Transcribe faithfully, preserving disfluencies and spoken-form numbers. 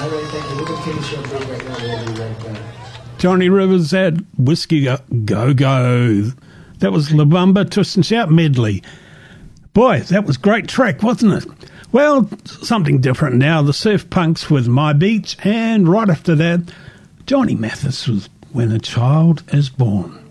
All right, thank you. We're going to take a short break right now. We'll be right back. Johnny Rivers had Whiskey Go Go. That was La Bamba Twist and Shout medley. Boy, that was a great track, wasn't it? Well, something different now. The Surf Punks with My Beach, and right after that, Johnny Mathis with When a Child is Born.